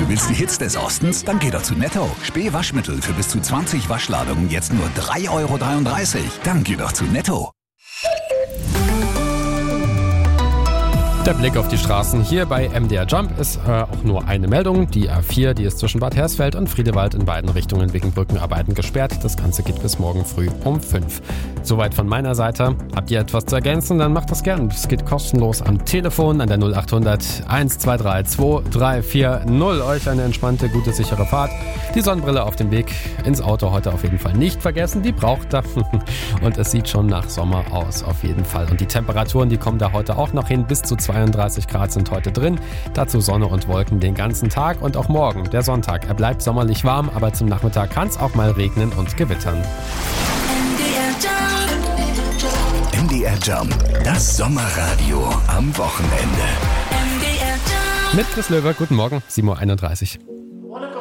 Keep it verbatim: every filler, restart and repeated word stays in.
Du willst die Hits des Ostens? Dann geh doch zu Netto. Spee-Waschmittel für bis zu zwanzig Waschladungen jetzt nur drei Euro dreiunddreißig. Dann geh doch zu Netto. Der Blick auf die Straßen hier bei M D R Jump ist äh, auch nur eine Meldung. Die A vier, die ist zwischen Bad Hersfeld und Friedewald in beiden Richtungen wegen Brückenarbeiten gesperrt. Das Ganze geht bis morgen früh um fünf. Soweit von meiner Seite. Habt ihr etwas zu ergänzen, dann macht das gern. Es geht kostenlos am Telefon an der null acht hundert eins zwei drei zwei drei vier null. Euch eine entspannte, gute, sichere Fahrt. Die Sonnenbrille auf dem Weg ins Auto heute auf jeden Fall nicht vergessen. Die braucht er. Und es sieht schon nach Sommer aus, auf jeden Fall. Und die Temperaturen, die kommen da heute auch noch hin. Bis zu zweiunddreißig Grad sind heute drin. Dazu Sonne und Wolken den ganzen Tag und auch morgen, der Sonntag. Er bleibt sommerlich warm, aber zum Nachmittag kann es auch mal regnen und gewittern. M D R Jump, das Sommerradio am Wochenende. Mit Chris Löwe, guten Morgen, sieben Uhr einunddreißig.